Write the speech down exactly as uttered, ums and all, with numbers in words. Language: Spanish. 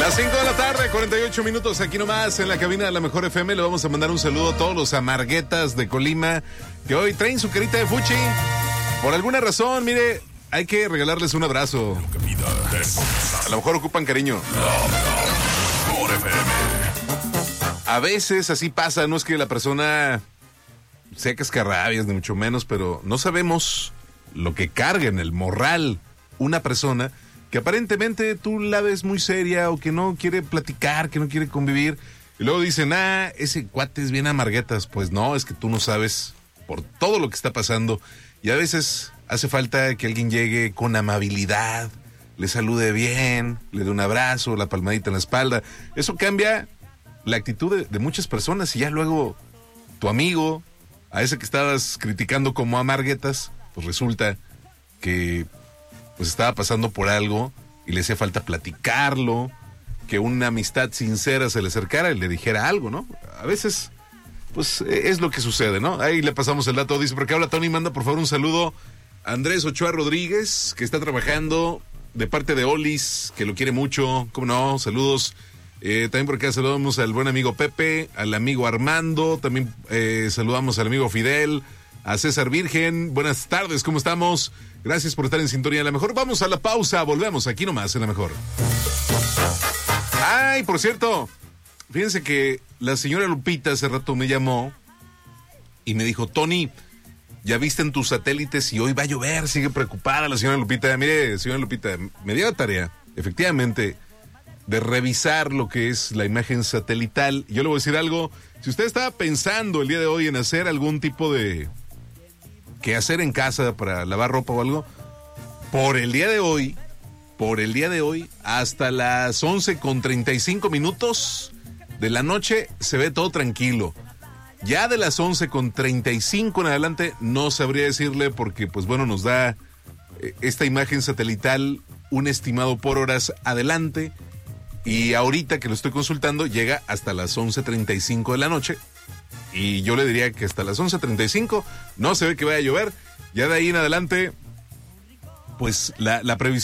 Las cinco de la tarde, cuarenta y ocho minutos, aquí nomás en la cabina de la Mejor F M. Le vamos a mandar un saludo a todos los amarguetas de Colima que hoy traen su carita de fuchi. Por alguna razón, mire, hay que regalarles un abrazo. A lo mejor ocupan cariño. A veces así pasa, no es que la persona sea cascarrabias, ni mucho menos, pero no sabemos lo que carga en el morral una persona que aparentemente tú la ves muy seria o que no quiere platicar, que no quiere convivir. Y luego dicen, ah, ese cuate es bien amarguetas. Pues no, es que tú no sabes por todo lo que está pasando. Y a veces hace falta que alguien llegue con amabilidad, le salude bien, le dé un abrazo, la palmadita en la espalda. Eso cambia la actitud de, de muchas personas y ya luego tu amigo, a ese que estabas criticando como amarguetas, pues resulta que pues estaba pasando por algo y le hacía falta platicarlo, que una amistad sincera se le acercara y le dijera algo, ¿no? A veces, pues es lo que sucede, ¿no? Ahí le pasamos el dato, dice, porque habla Tony, manda por favor un saludo a Andrés Ochoa Rodríguez, que está trabajando de parte de Olis, que lo quiere mucho, ¿cómo no? Saludos. Eh, también por acá saludamos al buen amigo Pepe, al amigo Armando, también eh, saludamos al amigo Fidel, a César Virgen. Buenas tardes, ¿cómo estamos? Gracias por estar en sintonía. A la Mejor, vamos a la pausa, volvemos aquí nomás en La Mejor. Ay, por cierto, fíjense que la señora Lupita hace rato me llamó y me dijo, Tony, ya viste en tus satélites y hoy va a llover, sigue preocupada la señora Lupita. Mire, señora Lupita, me dio la tarea, efectivamente, de revisar lo que es la imagen satelital. Yo le voy a decir algo, si usted estaba pensando el día de hoy en hacer algún tipo de que hacer en casa para lavar ropa o algo, por el día de hoy, por el día de hoy, hasta las once con treinta y cinco minutos de la noche se ve todo tranquilo. Ya de las once con treinta y cinco en adelante no sabría decirle porque, pues bueno, nos da eh, esta imagen satelital un estimado por horas adelante y ahorita que lo estoy consultando llega hasta las once treinta y cinco de la noche. Y yo le diría que hasta las once treinta y cinco no se ve que vaya a llover. Ya de ahí en adelante, pues la, la previsión